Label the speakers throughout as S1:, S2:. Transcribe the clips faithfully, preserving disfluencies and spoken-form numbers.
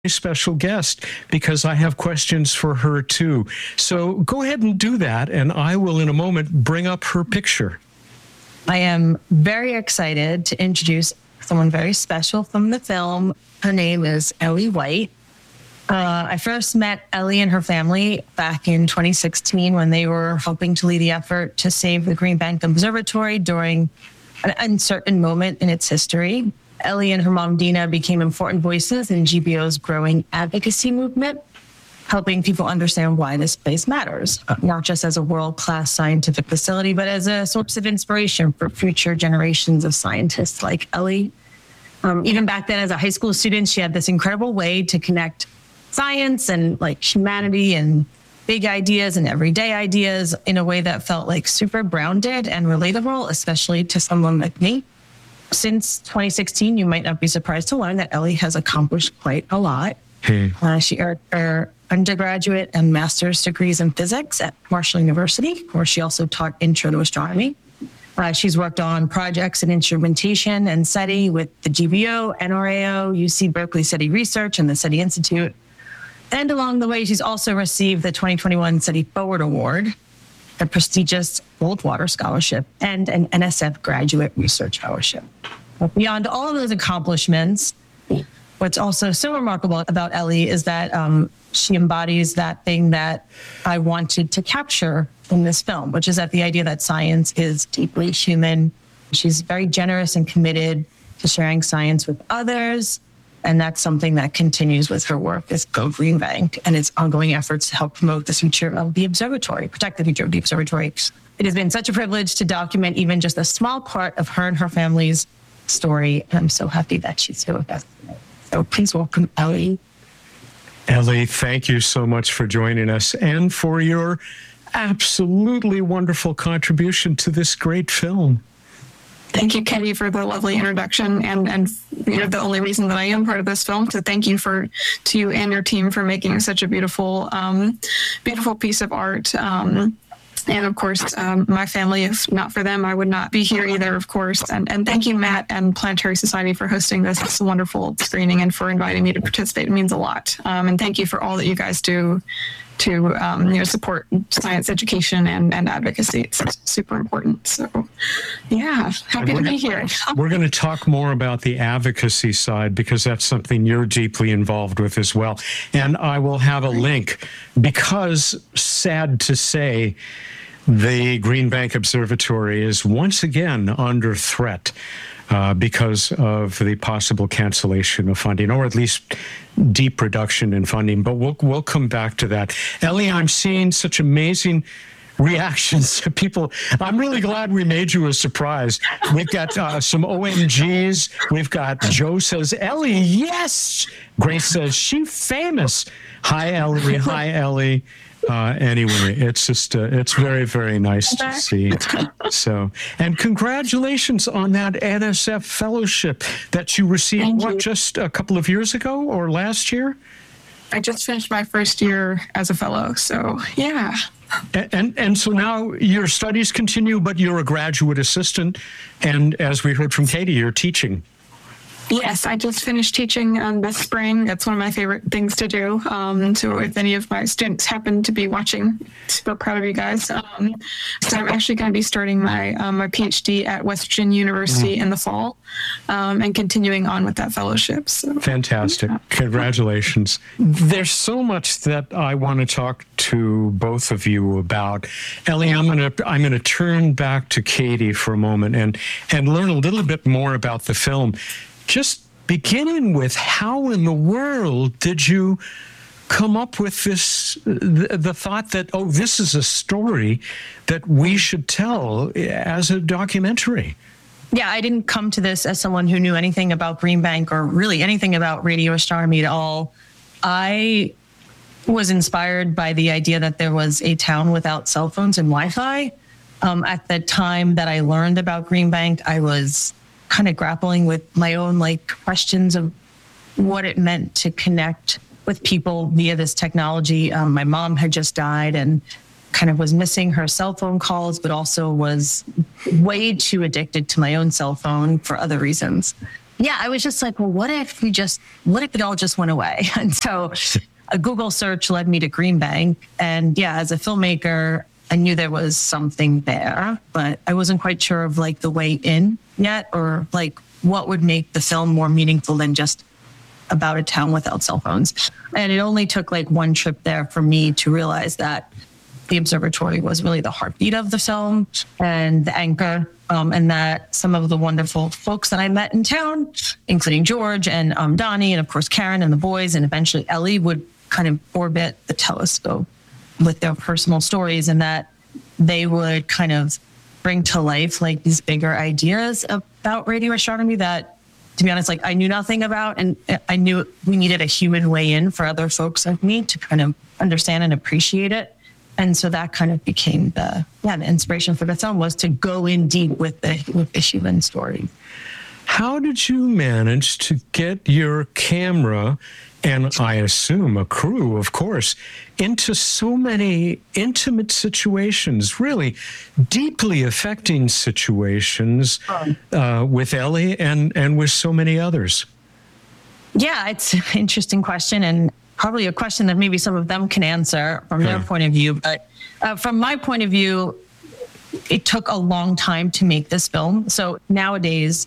S1: special guest because I have questions for her too. So go ahead and do that, and I will in a moment bring up her picture.
S2: I am very excited to introduce someone very special from the film. Her name is Ellie White. Uh, I first met Ellie and her family back in twenty sixteen when they were helping to lead the effort to save the Green Bank Observatory during an uncertain moment in its history. Ellie and her mom, Dina, became important voices in G B O's growing advocacy movement, helping people understand why this place matters, not just as a world-class scientific facility, but as a source of inspiration for future generations of scientists like Ellie. Um, even back then, as a high school student, she had this incredible way to connect science and like humanity and big ideas and everyday ideas in a way that felt like super grounded and relatable, especially to someone like me. Since twenty sixteen, you might not be surprised to learn that Ellie has accomplished quite a lot.
S1: Hey.
S2: Uh, she earned her undergraduate and master's degrees in physics at Marshall University, where she also taught intro to astronomy. Uh, she's worked on projects in instrumentation and SETI with the G B O, N R A O, U C Berkeley SETI Research, and the SETI Institute. And along the way, she's also received the twenty twenty-one SETI Forward Award, a prestigious Goldwater Scholarship, and an N S F Graduate Research Fellowship. But beyond all of those accomplishments, what's also so remarkable about Ellie is that um, she embodies that thing that I wanted to capture in this film, which is that the idea that science is deeply human. She's very generous and committed to sharing science with others. And that's something that continues with her work as Go Green Bank and its ongoing efforts to help promote the future of the observatory, protect the future of the observatory. It has been such a privilege to document even just a small part of her and her family's story. And I'm so happy that she's here with us today. So please welcome Ellie.
S1: Ellie, thank you so much for joining us and for your absolutely wonderful contribution to this great film.
S3: Thank you, Katie, for the lovely introduction, and and you know the only reason that I am part of this film. So thank you for to you and your team for making such a beautiful, um, beautiful piece of art. Um, and of course, um, my family. If not for them, I would not be here either. Of course, and and thank you, Matt and Planetary Society, for hosting this. It's a wonderful screening and for inviting me to participate. It means a lot. Um, and thank you for all that you guys do to um, you know support science education and, and advocacy. It's super important. So yeah, happy to be here.
S1: We're going to talk more about the advocacy side because that's something you're deeply involved with as well. And I will have a link because, sad to say, the Green Bank Observatory is once again under threat uh, because of the possible cancellation of funding, or at least deep reduction in funding. But we'll we'll come back to that. Ellie, I'm seeing such amazing reactions to people. I'm really glad we made you a surprise. We've got uh, some O M Gs. We've got Joe says, Ellie, yes. Grace says, she famous. Hi, Ellie. Hi, Ellie. Uh, anyway, it's just, uh, it's very, very nice to see. So, and congratulations on that N S F fellowship that you received,
S3: Thank
S1: what,
S3: you.
S1: just a couple of years ago or last year?
S3: I just finished my first year as a fellow, so yeah.
S1: And, and and so now your studies continue, but you're a graduate assistant, and as we heard from Katie, you're teaching.
S3: Yes, I just finished teaching um, this spring. That's one of my favorite things to do. Um, so if any of my students happen to be watching, super proud of you guys. Um, so I'm actually going to be starting my um, my PhD at West Virginia University mm. in the fall, um, and continuing on with that fellowship. So,
S1: fantastic.
S3: Yeah.
S1: Congratulations. There's so much that I want to talk to both of you about. Ellie, I'm going to I'm going to turn back to Katie for a moment and and learn a little bit more about the film. Just beginning with, how in the world did you come up with this, the, the thought that, oh, this is a story that we should tell as a documentary?
S2: Yeah, I didn't come to this as someone who knew anything about Green Bank or really anything about radio astronomy at all. I was inspired by the idea that there was a town without cell phones and Wi-Fi. Um, at the time that I learned about Green Bank, I was kind of grappling with my own like questions of what it meant to connect with people via this technology. Um, my mom had just died and kind of was missing her cell phone calls, but also was way too addicted to my own cell phone for other reasons. yeah, I was just like, well, what if we just, what if it all just went away? And so a Google search led me to Green Bank. And yeah, as a filmmaker, I knew there was something there, but I wasn't quite sure of like the way in yet, or like what would make the film more meaningful than just about a town without cell phones. And it only took like one trip there for me to realize that the observatory was really the heartbeat of the film and the anchor, um, and that some of the wonderful folks that I met in town, including George and um, Donnie, and of course Karen and the boys, and eventually Ellie, would kind of orbit the telescope with their personal stories, and that they would kind of bring to life like these bigger ideas about radio astronomy that, to be honest, like I knew nothing about, and I knew we needed a human way in for other folks like me to kind of understand and appreciate it. And so that kind of became the, yeah, the inspiration for the film, was to go in deep with the, with the human story.
S1: How did you manage to get your camera, and I assume a crew, of course, into so many intimate situations, really deeply affecting situations uh, with Ellie and, and with so many others?
S2: Yeah, it's an interesting question, and probably a question that maybe some of them can answer from their
S1: Yeah.
S2: point of view. But uh, from my point of view, it took a long time to make this film. So nowadays,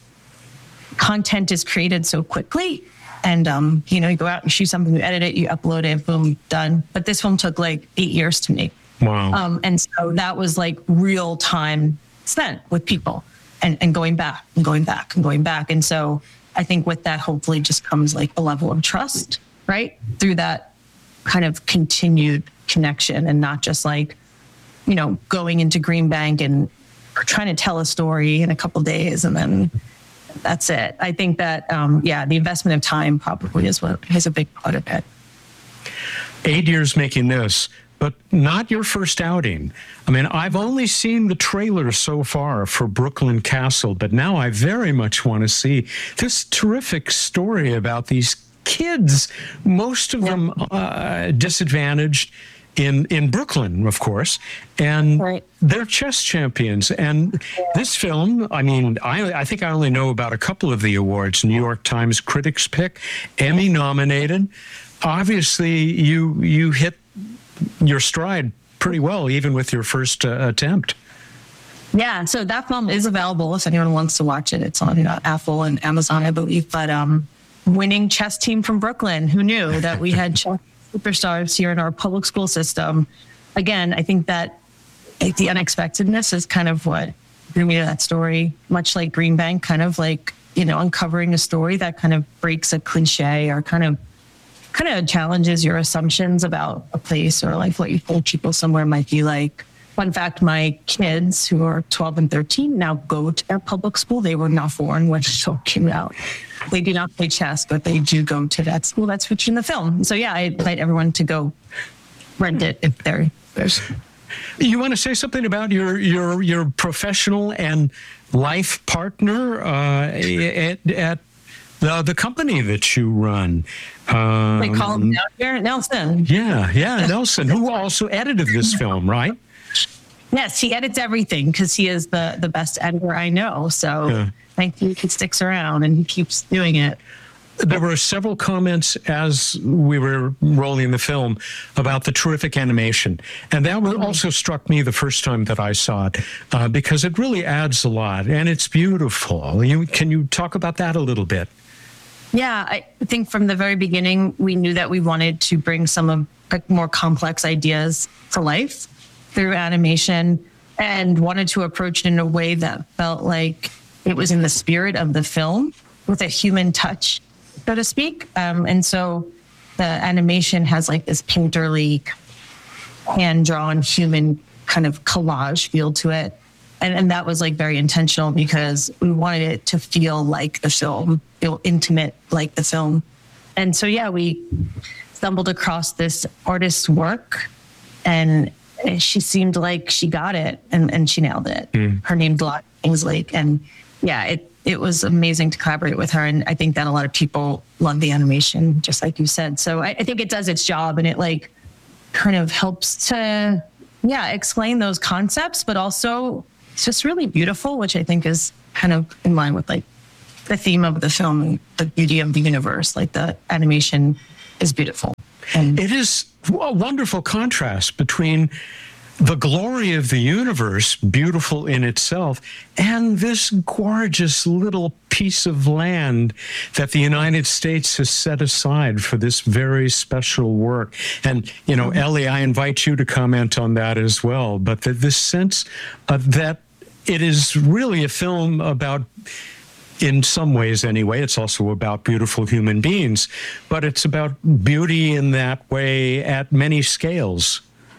S2: content is created so quickly. And, um, you know, you go out and shoot something, you edit it, you upload it, boom, done. But this film took like eight years to make.
S1: Wow.
S2: Um, and so that was like real time spent with people and, and going back and going back and going back. And so I think with that, hopefully just comes like a level of trust, right? Through that kind of continued connection, and not just like, you know, going into Green Bank and trying to tell a story in a couple of days and then that's it. I think that, um, yeah, the investment of time probably is what is a big part of it.
S1: Eight years making this, but not your first outing. I mean, I've only seen the trailer so far for Brooklyn Castle, but now I very much want to see this terrific story about these kids, most of
S2: Yeah.
S1: them uh, disadvantaged in, in Brooklyn, of course, and
S2: Right.
S1: they're chess champions. And this film, I mean, I, I think I only know about a couple of the awards. New York Times Critics Pick, Emmy nominated. Obviously, you you hit your stride pretty well, even with your first uh, attempt.
S2: Yeah, so that film is available if anyone wants to watch it. It's on uh, Apple and Amazon, I believe. But um, winning chess team from Brooklyn, who knew that we had chess superstars here in our public school system? Again, I think that like, the unexpectedness is kind of what drew me to that story, much like Green Bank, kind of like, you know, uncovering a story that kind of breaks a cliche or kind of kind of challenges your assumptions about a place or like what you think people somewhere might be like. Fun fact, my kids who are twelve and thirteen now go to their public school. They were not born when the show came out. They do not play chess, but they do go to that school that's featured in the film. So yeah, I invite everyone to go rent it if they're there's.
S1: You want to say something about your your your professional and life partner uh, at, at the the company that you run? Um,
S2: They call him down here, Nelson.
S1: Yeah, yeah, Nelson, who also edited this film, right?
S2: Yes, he edits everything because he is the the best editor I know. So
S1: Yeah.
S2: thank you. He sticks around and he keeps doing it.
S1: There were several comments as we were rolling the film about the terrific animation. And that was also struck me the first time that I saw it, uh, because it really adds a lot and it's beautiful. You, can you talk about that a little bit?
S2: Yeah, I think from the very beginning, we knew that we wanted to bring some of the more complex ideas to life through animation and wanted to approach it in a way that felt like it was in the spirit of the film with a human touch, so to speak. Um, and so the animation has like this painterly, hand-drawn human kind of collage feel to it. And, and that was like very intentional because we wanted it to feel like the film, feel intimate like the film. And so, yeah, we stumbled across this artist's work and she seemed like she got it and, and she nailed it. Mm. Her name's Lot Kingslake. And yeah, it, it was amazing to collaborate with her. And I think that a lot of people love the animation, just like you said. So I, I think it does its job and it like kind of helps to, yeah, explain those concepts, but also it's just really beautiful, which I think is kind of in line with like the theme of the film, the beauty of the universe. Like the animation is beautiful. And
S1: It is a wonderful contrast between the glory of the universe, beautiful in itself, and this gorgeous little piece of land that the United States has set aside for this very special work. And, you know, Ellie, I invite you to comment on that as well. But the, this sense of that it is really a film about, in some ways anyway, it's also about beautiful human beings, but it's about beauty in that way at many scales.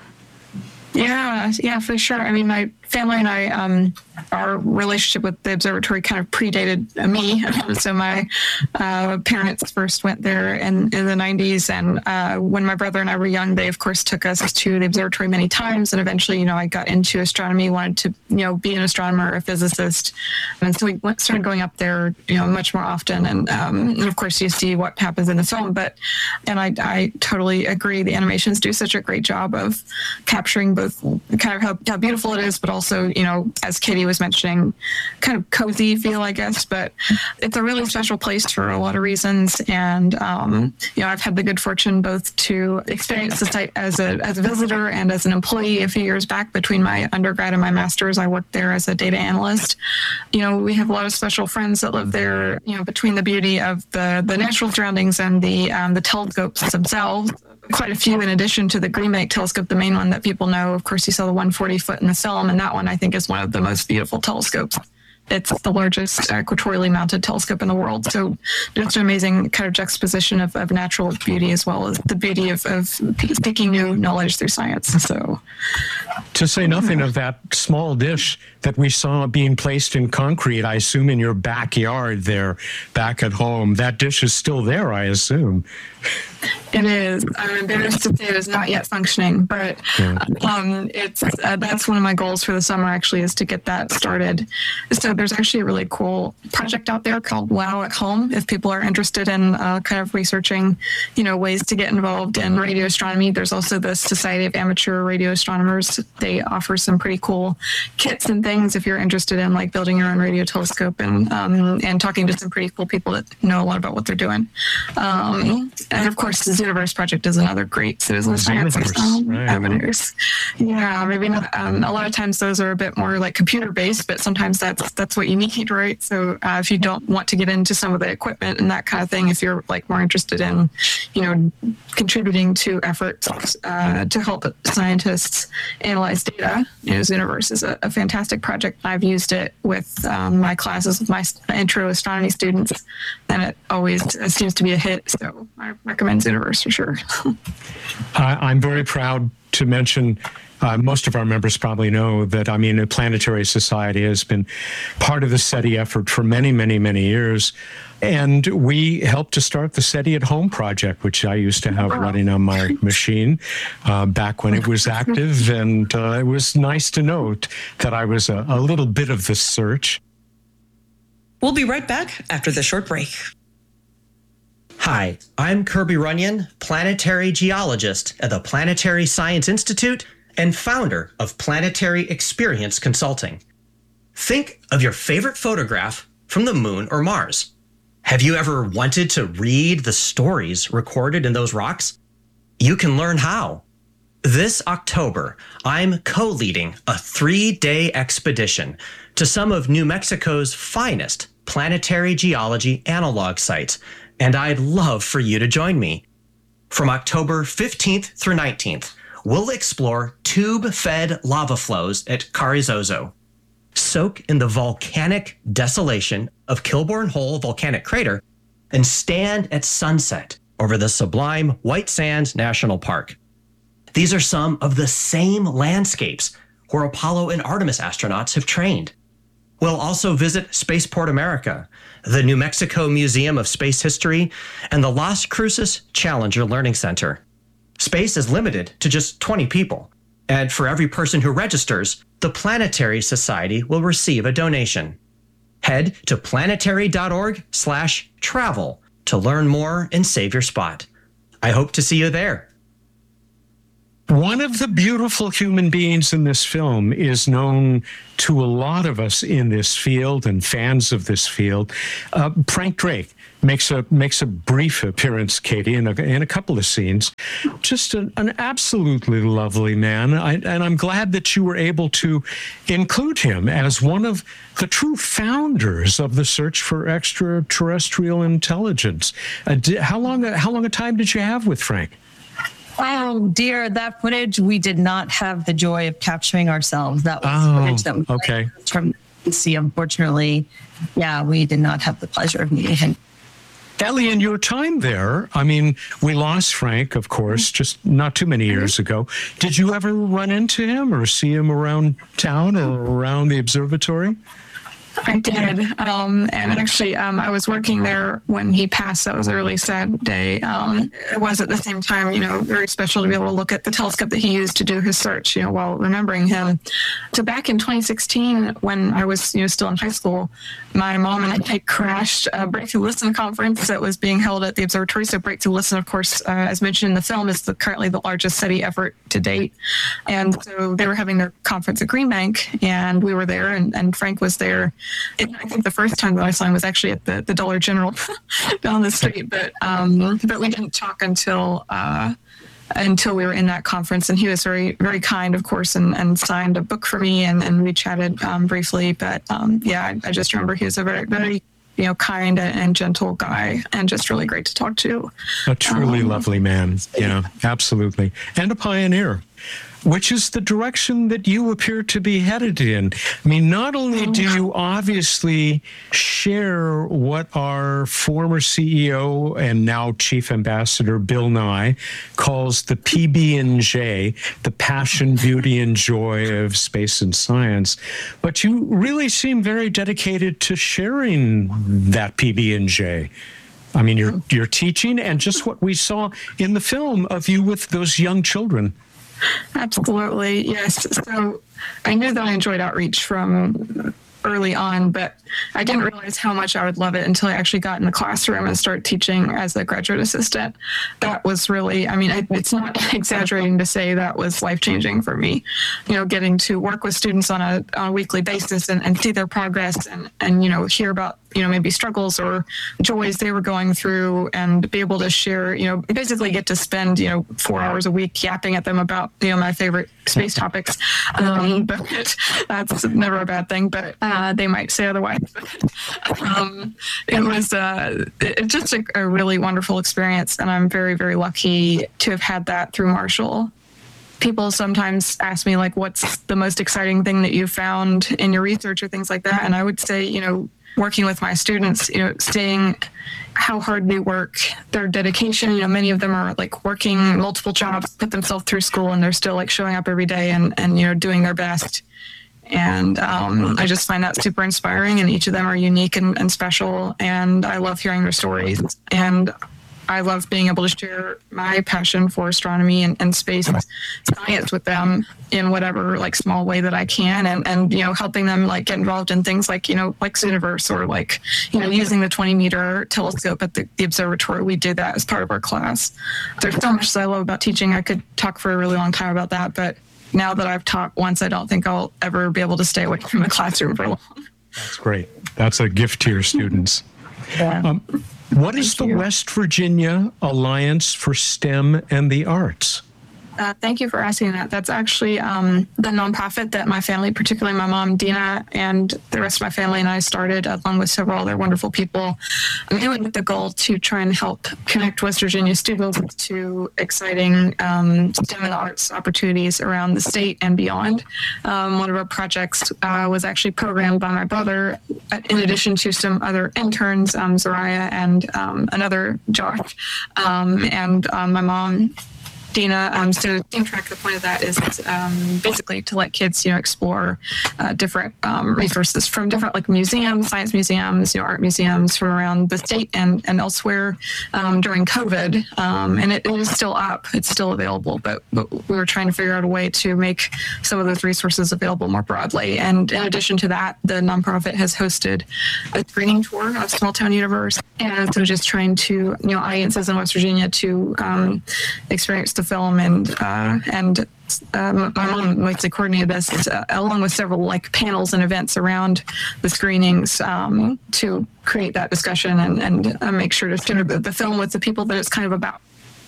S3: Yeah, yeah, for sure. I mean, my family and I, um, our relationship with the observatory kind of predated me. So my uh, parents first went there in, in the nineties. And uh, when my brother and I were young, they, of course, took us to the observatory many times. And eventually, you know, I got into astronomy, wanted to, you know, be an astronomer, a physicist. And so we went, started going up there, you know, much more often. And, um, and of course, you see what happens in the film. But, and I, I totally agree. The animations do such a great job of capturing both kind of how, how beautiful it is, but also, you know, as Katie was mentioning, kind of cozy feel, I guess. But it's a really special place for a lot of reasons. And, um, you know, I've had the good fortune both to experience the site as a, as a visitor and as an employee a few years back. Between my undergrad and my master's, I worked there as a data analyst. You know, we have a lot of special friends that live there, you know, between the beauty of the, the natural surroundings and the, um, the telescopes themselves. Quite a few in addition to the Green Bank telescope, the main one that people know. Of course, you saw the one hundred forty foot in the film, and that one I think is one of the most beautiful telescopes. It's the largest equatorially mounted telescope in the world. So just an amazing kind of juxtaposition of, of natural beauty as well as the beauty of, of seeking new knowledge through science. So,
S1: to say nothing of that small dish that we saw being placed in concrete, I assume in your backyard there, back at home. That dish is still there, I assume.
S3: It is. I'm embarrassed to say it is not yet functioning, but
S1: Yeah.
S3: um, it's uh, that's one of my goals for the summer. Actually, is to get that started. So there's actually a really cool project out there called Wow at Home. If people are interested in uh, kind of researching, you know, ways to get involved in radio astronomy, there's also the Society of Amateur Radio Astronomers. They offer some pretty cool kits and things if you're interested in like building your own radio telescope and um, and talking to some pretty cool people that know a lot about what they're doing. Um, and of course, the Zooniverse project is another great citizen science um,
S1: right.
S3: avenues. Yeah, maybe not. Um, a lot of times those are a bit more like computer based, but sometimes that's that's what you need, right? So uh, if you don't want to get into some of the equipment and that kind of thing, if you're like more interested in, you know, contributing to efforts uh, to help scientists analyze data, you know, Zooniverse is a, a fantastic project. I've used it with um, my classes with my intro astronomy students, and it always seems to be a hit. So I recommend Zooniverse for sure.
S1: I, I'm very proud to mention, uh, most of our members probably know that, I mean, the Planetary Society has been part of the SETI effort for many, many, many years. And we helped to start the SETI at Home project, which I used to have running on my machine uh, back when it was active. And uh, it was nice to note that I was a, a little bit of the search.
S4: We'll be right back after the short break. Hi, I'm Kirby Runyon, planetary geologist at the Planetary Science Institute and founder of Planetary Experience Consulting. Think of your favorite photograph from the moon or Mars. Have you ever wanted to read the stories recorded in those rocks? You can learn how. This October, I'm co-leading a three-day expedition to some of New Mexico's finest planetary geology analog sites, and I'd love for you to join me. From October fifteenth through nineteenth, we'll explore tube-fed lava flows at Carrizozo, soak in the volcanic desolation of Kilbourne Hole volcanic crater, and stand at sunset over the sublime White Sands National Park. These are some of the same landscapes where Apollo and Artemis astronauts have trained. We'll also visit Spaceport America, the New Mexico Museum of Space History, and the Las Cruces Challenger Learning Center. Space is limited to just twenty people, and for every person who registers, the Planetary Society will receive a donation. Head to planetary.org slash travel to learn more and save your spot. I hope to see you there.
S1: One of the beautiful human beings in this film is known to a lot of us in this field and fans of this field. Uh, Frank Drake makes a makes a brief appearance, Katie, in a, in a couple of scenes. Just an, an absolutely lovely man, I, and I'm glad that you were able to include him as one of the true founders of the search for extraterrestrial intelligence. Uh, di- how long how long a time did you have with Frank?
S2: Oh dear, that footage we did not have the joy of capturing ourselves. That was
S1: Oh,
S2: footage that was
S1: okay.
S2: from D C. Unfortunately, yeah, we did not have the pleasure of meeting him.
S1: Ellie, in your time there, I mean, we lost Frank, of course, just not too many years ago. Did you ever run into him or see him around town or around the observatory?
S3: I did. Um, and actually, um, I was working there when he passed. That was a really sad day. Um, it was at the same time, you know, very special to be able to look at the telescope that he used to do his search, you know, while remembering him. So back in twenty sixteen, when I was, you know, still in high school, my mom and I crashed a Breakthrough Listen conference that was being held at the observatory. So Breakthrough Listen, of course, uh, as mentioned in the film, is the, currently the largest SETI effort to date. And so they were having their conference at Green Bank, and we were there, and, and Frank was there. And I think the first time that I saw him was actually at the, the Dollar General down the street, but um, but we didn't talk until uh, until we were in that conference. And he was very, very kind, of course, and, and signed a book for me, and, and we chatted um, briefly. But um, yeah, I, I just remember he was a very, very, you know, kind and gentle guy, and just really great to talk to.
S1: A truly
S3: Um,
S1: lovely man. Yeah, absolutely. And a pioneer, which is the direction that you appear to be headed in. I mean, not only do you obviously share what our former C E O and now Chief Ambassador Bill Nye calls the P B and J, the passion, beauty, and joy of space and science, but you really seem very dedicated to sharing that P B and J. I mean, you're, you're teaching, and just what we saw in the film of you with those young children.
S3: Absolutely, yes. So I knew that I enjoyed outreach from early on, but I didn't realize how much I would love it until I actually got in the classroom and started teaching as a graduate assistant. That was really, I mean, I, it's not exaggerating to say that was life-changing for me. You know, getting to work with students on a, on a weekly basis and, and see their progress and, and, you know, hear about, you know, maybe struggles or joys they were going through, and be able to share, you know, basically get to spend, you know, four hours a week yapping at them about, you know, my favorite space topics. Um, but that's never a bad thing, but uh, they might say otherwise. um, it was uh, it, just a, a really wonderful experience, and I'm very, very lucky to have had that through Marshall. People sometimes ask me, like, what's the most exciting thing that you found in your research or things like that, and I would say, you know, working with my students, you know, seeing how hard they work, their dedication. You know, many of them are like working multiple jobs, put themselves through school, and they're still like showing up every day and, and you know, doing their best. And um, I just find that super inspiring, and each of them are unique and, and special. And I love hearing their stories. And I love being able to share my passion for astronomy and, and space science with them in whatever like small way that I can, and, and you know, helping them like get involved in things like, you know, like Zooniverse, or like, you know, using the twenty meter telescope at the, the observatory. We do that as part of our class. There's so much that I love about teaching. I could talk for a really long time about that, but now that I've taught once, I don't think I'll ever be able to stay away from the classroom for long.
S1: That's great. That's a gift to your students.
S2: Yeah.
S1: Um, what is the
S3: you.
S1: West Virginia Alliance for STEM and the Arts?
S3: Uh, thank you for asking that. That's actually um, the nonprofit that my family, particularly my mom, Dina, and the rest of my family and I started, along with several other wonderful people, really with the goal to try and help connect West Virginia students to exciting um, STEM and arts opportunities around the state and beyond. Um, one of our projects uh, was actually programmed by my brother, in addition to some other interns, um, Zariah and um, another Josh, um, and um, my mom, Dina. Um, so Team Track, the point of that is um, basically to let kids, you know, explore uh, different um, resources from different like museums, science museums, you know, art museums from around the state and, and elsewhere um, during COVID. Um, and it, it is still up, it's still available, but, but we were trying to figure out a way to make some of those resources available more broadly. And in addition to that, the nonprofit has hosted a screening tour of Small Town Universe. And so just trying to, you know, audiences in West Virginia to um, experience the film, and uh, and um, my mom mostly coordinated this, uh, along with several like panels and events around the screenings um, to create that discussion and and uh, make sure to share the, the film with the people that it's kind of about.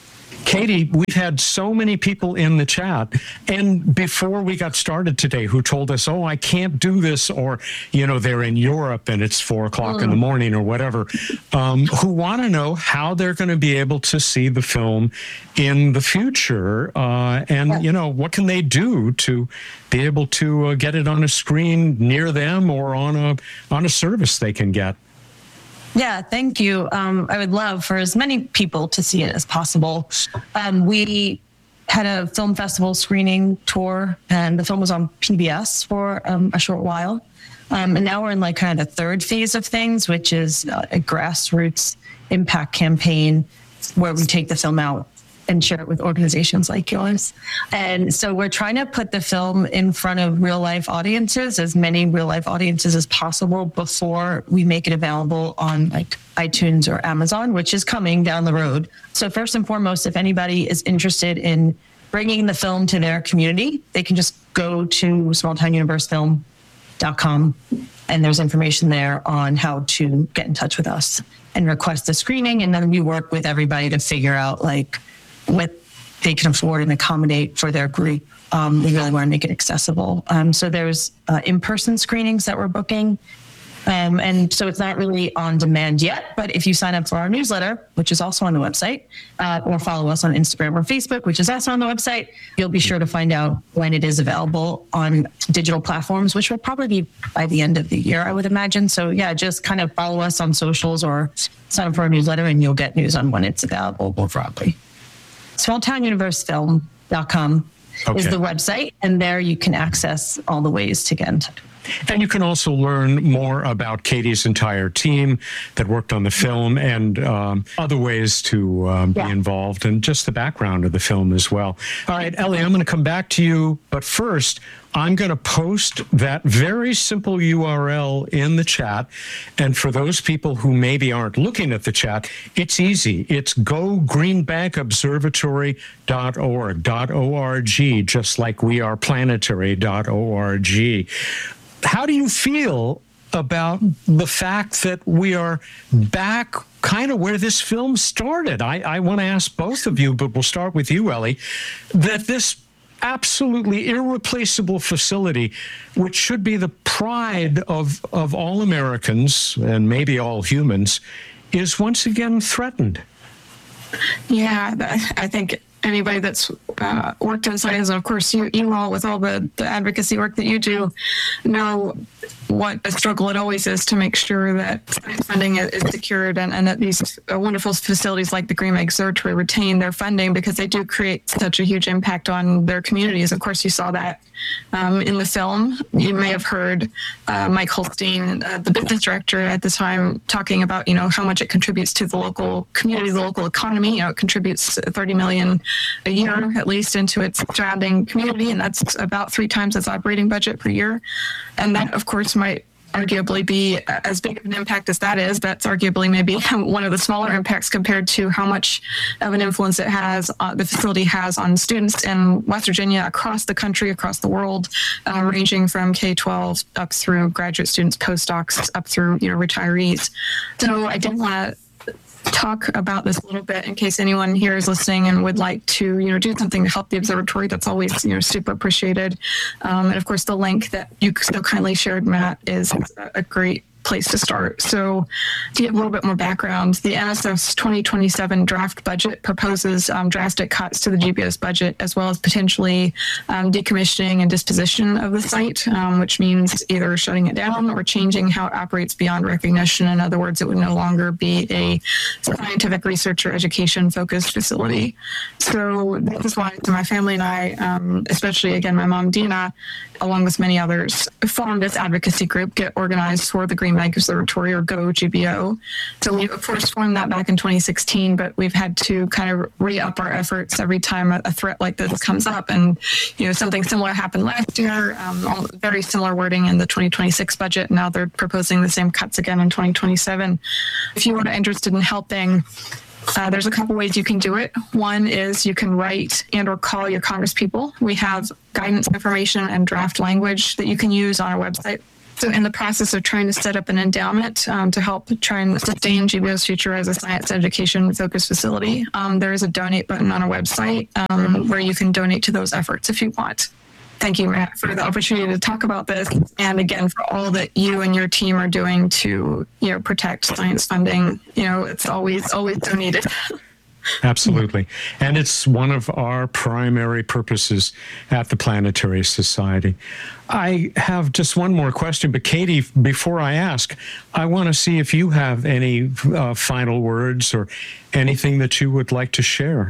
S1: Katie, we've had so many people in the chat, and before we got started today, who told us, oh, I can't do this, or, you know, they're in Europe and it's four o'clock mm. in the morning or whatever, um, who want to know how they're going to be able to see the film in the future. Uh, and, yeah. you know, what can they do to be able to uh, get it on a screen near them or on a on a service they can get?
S2: Yeah, thank you. Um, I would love for as many people to see it as possible. Um, we had a film festival screening tour, and the film was on P B S for um, a short while. Um, and now we're in like kind of the third phase of things, which is uh, a grassroots impact campaign where we take the film out and share it with organizations like yours. And so we're trying to put the film in front of real life audiences, as many real life audiences as possible, before we make it available on like iTunes or Amazon, which is coming down the road. So first and foremost, if anybody is interested in bringing the film to their community, they can just go to small town universe film dot com, and there's information there on how to get in touch with us and request a screening. And then we work with everybody to figure out like what they can afford and accommodate for their group. Um, we really want to make it accessible. Um, so there's uh, in-person screenings that we're booking. Um, and so it's not really on demand yet, but if you sign up for our newsletter, which is also on the website, uh, or follow us on Instagram or Facebook, which is also on the website, you'll be sure to find out when it is available on digital platforms, which will probably be by the end of the year, I would imagine. So yeah, just kind of follow us on socials or sign up for our newsletter and you'll get news on when it's available more broadly. small town universe film dot com okay. is the website, and there you can access all the ways to get in touch.
S1: And you can also learn more about Katie's entire team that worked on the film and um, other ways to um, yeah. be involved and just the background of the film as well. All right, Ellie, I'm going to come back to you, but first, I'm going to post that very simple U R L in the chat. And for those people who maybe aren't looking at the chat, it's easy. It's go greenbank observatory dot org, .org, just like we are planetary dot org. How do you feel about the fact that we are back kind of where this film started? I, I want to ask both of you, but we'll start with you, Ellie, that this absolutely irreplaceable facility, which should be the pride of, of all Americans and maybe all humans, is once again threatened.
S3: Yeah, I think anybody that's uh, worked in science, and of course you, you all with all the, the advocacy work that you do, know what a struggle it always is to make sure that funding is secured and, and that these wonderful facilities like the Green Bank Observatory retain their funding, because they do create such a huge impact on their communities. Of course, you saw that um, in the film. You may have heard uh, Mike Holstein, uh, the business director at the time, talking about, you know, how much it contributes to the local community, the local economy. You know, it contributes thirty million a year at least into its surrounding community, and that's about three times its operating budget per year. And that, of course, might arguably be as big of an impact as that is. That's arguably maybe one of the smaller impacts compared to how much of an influence it has, uh, the facility has on students in West Virginia, across the country, across the world, uh, ranging from K twelve up through graduate students, postdocs, up through, you know, retirees. So I did want to talk about this a little bit in case anyone here is listening and would like to, you know, do something to help the observatory. That's always, you know, super appreciated. Um, and of course, the link that you so kindly shared, Matt, is a great place to start. So to give a little bit more background, the N S F's twenty twenty-seven draft budget proposes um, drastic cuts to the G B S budget, as well as potentially um, decommissioning and disposition of the site, um, which means either shutting it down or changing how it operates beyond recognition. In other words, it would no longer be a scientific research or education focused facility. So this is why my family and I, um, especially again, my mom, Dina, along with many others, formed this advocacy group, Get Organized for the Green Bank Observatory, or GO G B O. So we, of course, formed that back in twenty sixteen, but we've had to kind of re-up our efforts every time a, a threat like this comes up. And, you know, something similar happened last year, um, very similar wording in the twenty twenty-six budget. Now they're proposing the same cuts again in twenty twenty-seven. If you are interested in helping Uh, there's a couple ways you can do it. One is you can write and or call your congresspeople. We have guidance information and draft language that you can use on our website. So in the process of trying to set up an endowment um, to help try and sustain G B O's future as a science education focused facility, um, there is a donate button on our website um, where you can donate to those efforts if you want. Thank you, Matt, for the opportunity to talk about this. And again, for all that you and your team are doing to, you know, protect science funding. You know, it's always, always so needed.
S1: Absolutely. And it's one of our primary purposes at the Planetary Society. I have just one more question, but Katie, before I ask, I want to see if you have any uh, final words or anything that you would like to share.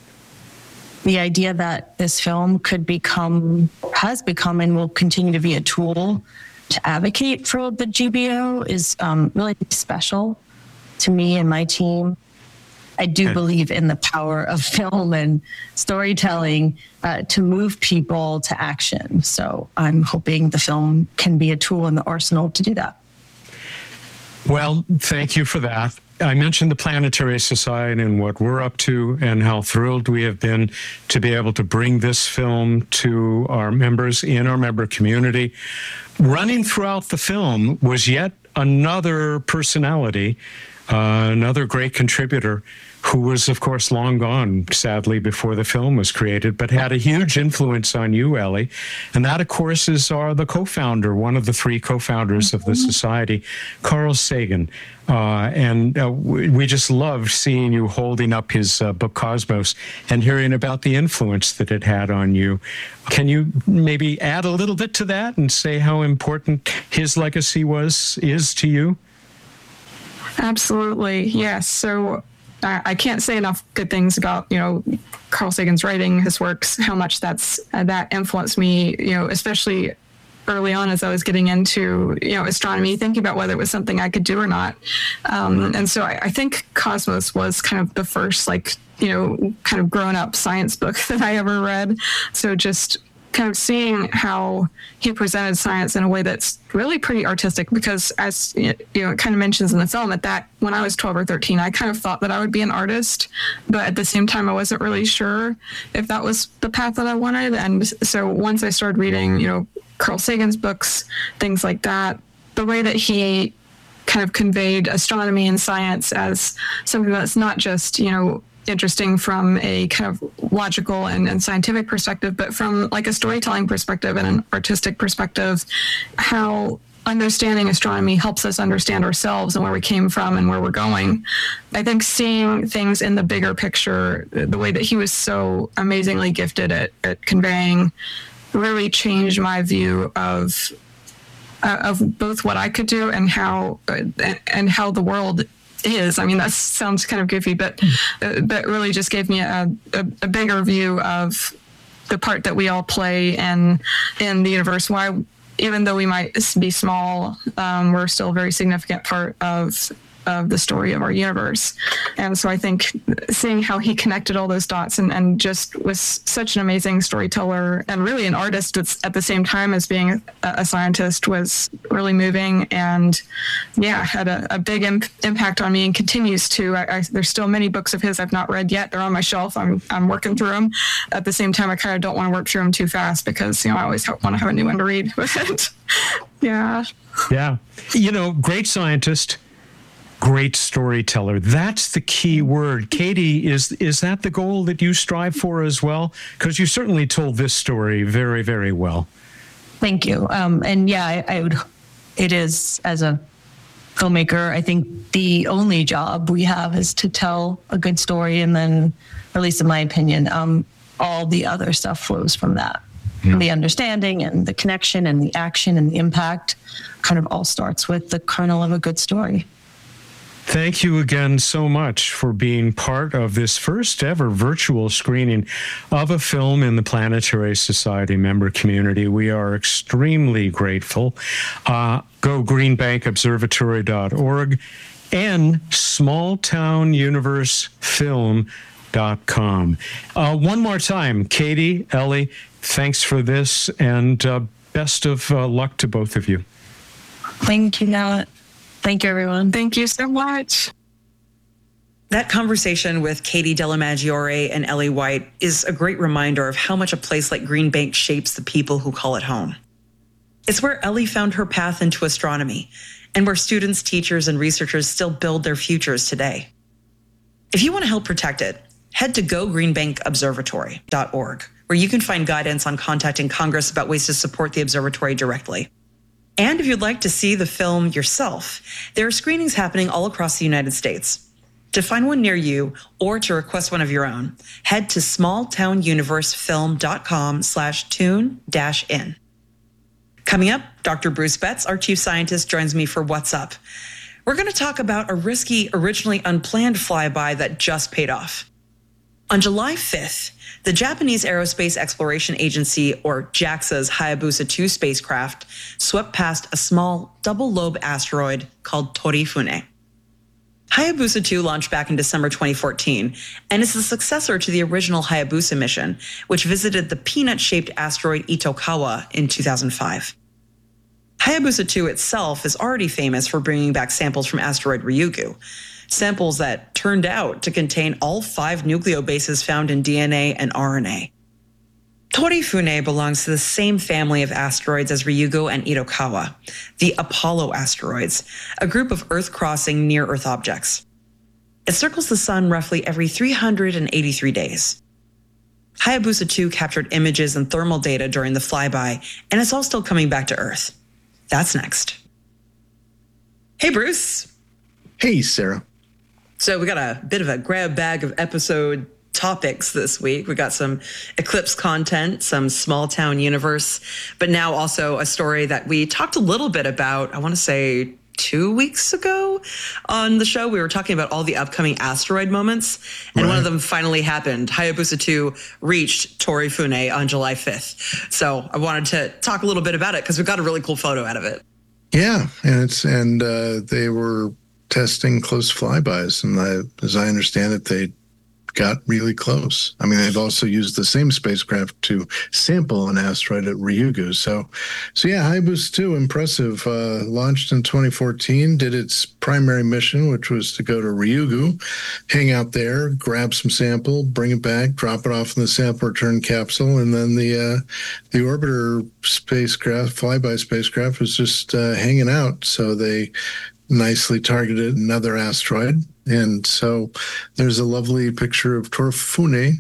S2: The idea that this film could become, has become, and will continue to be a tool to advocate for the G B O is um, really special to me and my team. I do okay. believe in the power of film and storytelling uh, to move people to action. So I'm hoping the film can be a tool in the arsenal to do that.
S1: Well, thank you for that. I mentioned the Planetary Society and what we're up to and how thrilled we have been to be able to bring this film to our members in our member community. Running throughout the film was yet another personality, uh, another great contributor who was, of course, long gone, sadly, before the film was created, but had a huge influence on you, Ellie. And that, of course, is our, the co-founder, one of the three co-founders of the society, Carl Sagan. Uh, and uh, we, we just love seeing you holding up his uh, book Cosmos and hearing about the influence that it had on you. Can you maybe add a little bit to that and say how important his legacy was, is to you?
S3: Absolutely, yes. So I can't say enough good things about, you know, Carl Sagan's writing, his works, how much that's uh, that influenced me, you know, especially early on as I was getting into, you know, astronomy, thinking about whether it was something I could do or not. Um, and so I, I think Cosmos was kind of the first, like, you know, kind of grown up science book that I ever read. So just kind of seeing how he presented science in a way that's really pretty artistic, because as you know, it kind of mentions in the film, at that when I was twelve or thirteen, I kind of thought that I would be an artist, but at the same time, I wasn't really sure if that was the path that I wanted. And so once I started reading, you know, Carl Sagan's books, things like that, the way that he kind of conveyed astronomy and science as something that's not just, you know, interesting from a kind of logical and, and scientific perspective, but from like a storytelling perspective and an artistic perspective, how understanding astronomy helps us understand ourselves and where we came from and where we're going. I think seeing things in the bigger picture, the way that he was so amazingly gifted at, at conveying, really changed my view of uh, of both what I could do and how uh, and how the world is. I mean, that sounds kind of goofy, but uh, but really just gave me a, a, a bigger view of the part that we all play in in the universe. Why, even though we might be small, um, we're still a very significant part of of the story of our universe. And so I think seeing how he connected all those dots and, and just was such an amazing storyteller and really an artist at the same time as being a, a scientist was really moving, and yeah, had a, a big imp- impact on me and continues to. I, I, there's still many books of his I've not read yet. They're on my shelf. I'm I'm working through them. At the same time, I kind of don't want to work through them too fast because, you know, I always want to have a new one to read. yeah.
S1: Yeah. You know, great scientist, great storyteller. That's the key word. Katie, is is that the goal that you strive for as well? Because you certainly told this story very, very well.
S2: Thank you. Um, and yeah, I, I would. It is, as a filmmaker, I think the only job we have is to tell a good story, and then, at least in my opinion, um, all the other stuff flows from that. Yeah. The understanding and the connection and the action and the impact kind of all starts with the kernel of a good story.
S1: Thank you again so much for being part of this first ever virtual screening of a film in the Planetary Society member community. We are extremely grateful. Uh, go green bank observatory dot org and small town universe film dot com. Uh, one more time, Katie, Ellie, thanks for this, and uh, best of uh, luck to both of you.
S2: Thank you, Nat. Thank you, everyone.
S3: Thank you so much.
S5: That conversation with Katie Dellamaggiore and Ellie White is a great reminder of how much a place like Green Bank shapes the people who call it home. It's where Ellie found her path into astronomy, and where students, teachers, and researchers still build their futures today. If you want to help protect it, head to go green bank observatory dot org, where you can find guidance on contacting Congress about ways to support the observatory directly. And if you'd like to see the film yourself, there are screenings happening all across the United States. To find one near you or to request one of your own, head to small town universe film dot com slash tune dash in. Coming up, Doctor Bruce Betts, our chief scientist, joins me for What's Up. We're going to talk about a risky, originally unplanned flyby that just paid off. On July fifth, the Japanese Aerospace Exploration Agency, or JAXA's Hayabusa two spacecraft, swept past a small double-lobe asteroid called Torifune. Hayabusa two launched back in December twenty fourteen, and is the successor to the original Hayabusa mission, which visited the peanut-shaped asteroid Itokawa in two thousand five. Hayabusa two itself is already famous for bringing back samples from asteroid Ryugu, samples that turned out to contain all five nucleobases found in D N A and R N A. Torifune belongs to the same family of asteroids as Ryugu and Itokawa, the Apollo asteroids, a group of Earth-crossing near-Earth objects. It circles the sun roughly every three hundred eighty-three days. Hayabusa two captured images and thermal data during the flyby, and it's all still coming back to Earth. That's next. Hey, Bruce.
S6: Hey, Sarah.
S5: So we got a bit of a grab bag of episode topics this week. We got some Eclipse content, some small town universe, but now also a story that we talked a little bit about, I want to say two weeks ago on the show. We were talking about all the upcoming asteroid moments, and right. One of them finally happened. Hayabusa two reached Torifune on July fifth. So I wanted to talk a little bit about it because we got a really cool photo out of it.
S6: Yeah, and it's and uh, they were testing close flybys, and I, as I understand it, they got really close. I mean, they've also used the same spacecraft to sample an asteroid at Ryugu. So, so yeah, Hayabusa two, impressive. Uh, launched in twenty fourteen, did its primary mission, which was to go to Ryugu, hang out there, grab some sample, bring it back, drop it off in the sample return capsule, and then the uh, the orbiter spacecraft, flyby spacecraft, was just uh, hanging out. So they nicely targeted another asteroid. And so there's a lovely picture of Torifune,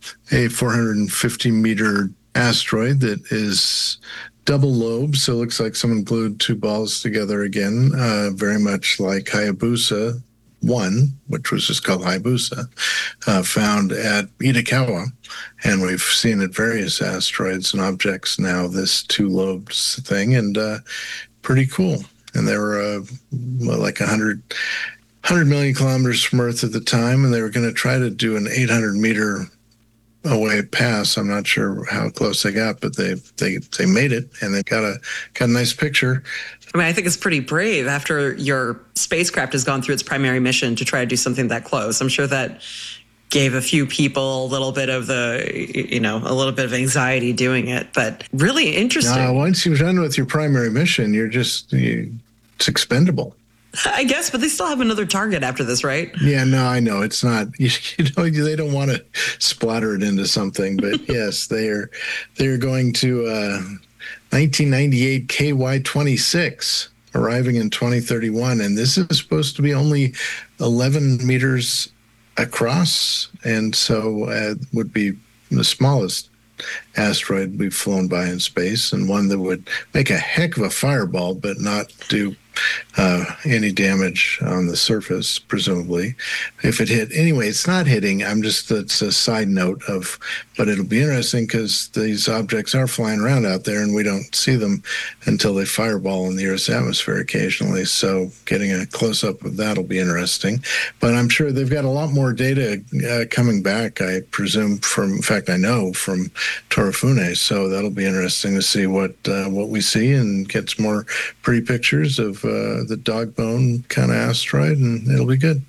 S6: a four hundred fifty meter asteroid that is double lobed. So it looks like someone glued two balls together again, uh, very much like Hayabusa one, which was just called Hayabusa, uh, found at Itokawa. And we've seen at various asteroids and objects now this two lobed thing, and uh, pretty cool. And they were uh, like one hundred, one hundred million kilometers from Earth at the time, and they were going to try to do an eight hundred meter away pass. I'm not sure how close they got, but they they they made it, and they got a got a nice picture.
S5: I mean, I think it's pretty brave after your spacecraft has gone through its primary mission to try to do something that close. I'm sure that gave a few people a little bit of the, you know, a little bit of anxiety doing it, but really interesting.
S6: Uh, once you're done with your primary mission, you're just, you, it's expendable.
S5: I guess, but they still have another target after this, right?
S6: Yeah, no, I know. It's not, you, you know, they don't want to splatter it into something, but yes, they're, they're going to uh, nineteen ninety-eight K Y twenty-six, arriving in twenty thirty-one. And this is supposed to be only eleven meters across, and so uh, would be the smallest asteroid we've flown by in space, and one that would make a heck of a fireball, but not do uh, any damage on the surface, presumably, if it hit. Anyway, it's not hitting. I'm just, that's a side note of, but it'll be interesting because these objects are flying around out there and we don't see them until they fireball in the Earth's atmosphere occasionally. So getting a close-up of that will be interesting. But I'm sure they've got a lot more data uh, coming back, I presume, from, in fact, I know, from Torifune. So that'll be interesting to see what uh, what we see and get some more pretty pictures of uh, the dog bone kind of asteroid, and it'll be good.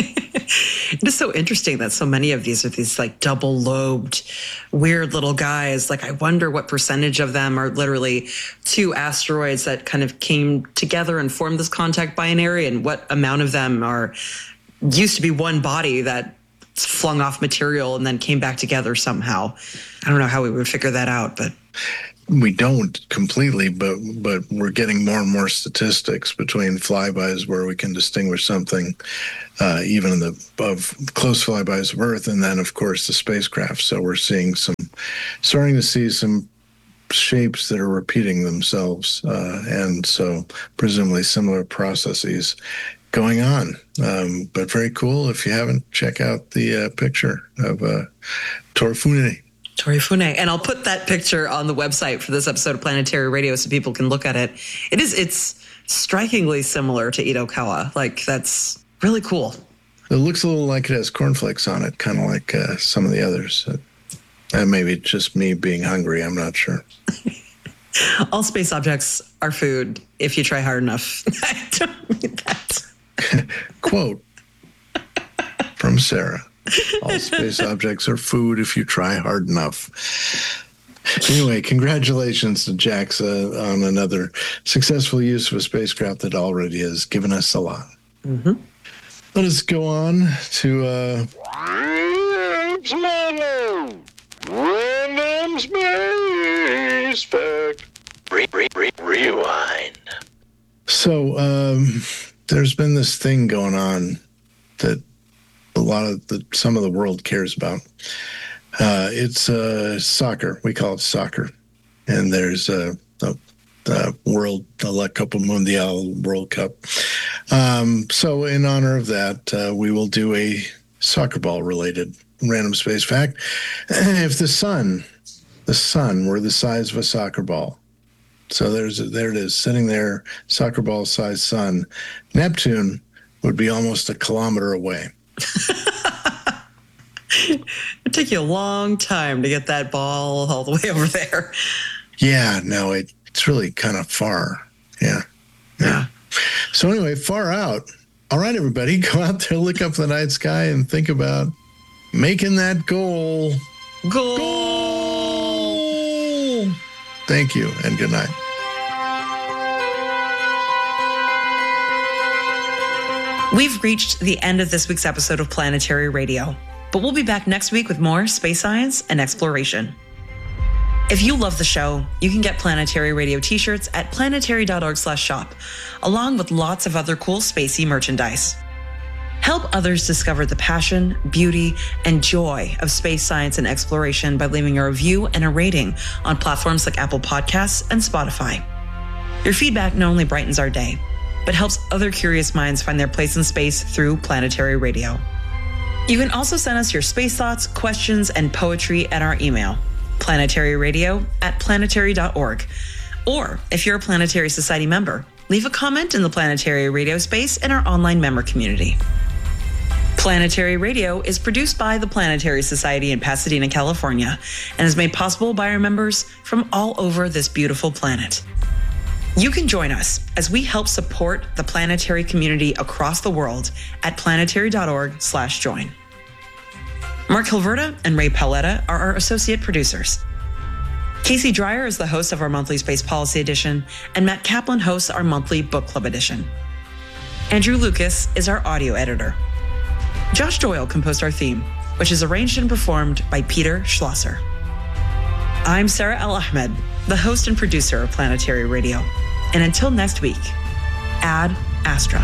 S5: It's so interesting that so many of these are these like double lobed, weird little guys. Like, I wonder what percentage of them are literally two asteroids that kind of came together and formed this contact binary, and what amount of them are used to be one body that flung off material and then came back together somehow. I don't know how we would figure that out, but
S6: we don't completely, but but we're getting more and more statistics between flybys where we can distinguish something, uh, even in the of close flybys of Earth, and then of course the spacecraft. So we're seeing some, starting to see some shapes that are repeating themselves, uh, and so presumably similar processes going on. Um, but very cool. If you haven't, check out the uh, picture of uh, Torifune.
S5: Torifune. And I'll put that picture on the website for this episode of Planetary Radio so people can look at it. It is, it's strikingly similar to Itokawa. Like, that's really cool.
S6: It looks a little like it has cornflakes on it, kind of like uh, some of the others. Uh, and maybe it's just me being hungry. I'm not sure.
S5: All space objects are food if you try hard enough. I don't mean that.
S6: Quote from Sarah. All space objects are food if you try hard enough. Anyway, congratulations to JAXA on another successful use of a spacecraft that already has given us a lot.
S5: Mm-hmm.
S6: Let us go on to uh,
S7: Random Space Fact. Re- re- re- rewind.
S6: So um, there's been this thing going on that a lot of the some of the world cares about. Uh, it's uh, soccer. We call it soccer, and there's a, a, a World a La Copa Mundial World Cup. Um, so in honor of that, uh, we will do a soccer ball related random space fact. If the sun, the sun were the size of a soccer ball, so there's a, there it is sitting there, soccer ball sized sun, Neptune would be almost a kilometer away.
S5: It'd take you a long time to get that ball all the way over there.
S6: Yeah, no, it, it's really kind of far. Yeah.
S5: Yeah.
S6: So anyway, far out. All right, everybody, go out there, look up the night sky and think about making that goal.
S5: Goal!
S6: Goal! Thank you and good night.
S5: We've reached the end of this week's episode of Planetary Radio, but we'll be back next week with more space science and exploration. If you love the show, you can get Planetary Radio t-shirts at planetary.org slash shop, along with lots of other cool spacey merchandise. Help others discover the passion, beauty, and joy of space science and exploration by leaving a review and a rating on platforms like Apple Podcasts and Spotify. Your feedback not only brightens our day, but helps other curious minds find their place in space through Planetary Radio. You can also send us your space thoughts, questions, and poetry at our email, planetaryradio at planetary dot org. Or if you're a Planetary Society member, leave a comment in the Planetary Radio space in our online member community. Planetary Radio is produced by the Planetary Society in Pasadena, California, and is made possible by our members from all over this beautiful planet. You can join us as we help support the planetary community across the world at planetary.org slash join. Mark Hilverda and Ray Paletta are our associate producers. Casey Dreyer is the host of our monthly Space Policy Edition, and Matt Kaplan hosts our monthly Book Club Edition. Andrew Lucas is our audio editor. Josh Doyle composed our theme, which is arranged and performed by Peter Schlosser. I'm Sarah El Ahmed, the host and producer of Planetary Radio. And until next week, Ad Astra.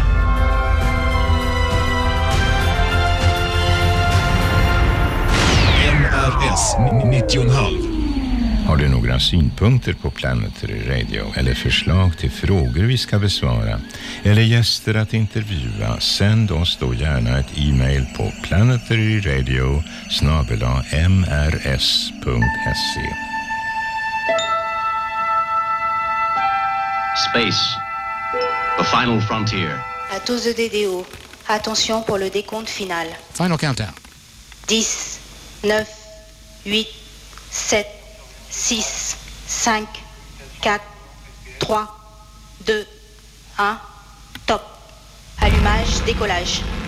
S8: N R S nittio komma fem.
S9: Har du några synpunkter på Planetary Radio eller förslag till frågor vi ska besvara eller gäster att intervjua, sänd oss då gärna ett e-mail på planetaryradio snabel-a m r s punkt se.
S10: Space, the final frontier.
S11: À tous de D D O, attention pour le décompte final.
S8: Final countdown.
S11: dix, neuf, huit, sept, six, cinq, quatre, trois, deux, un, top. Allumage, décollage.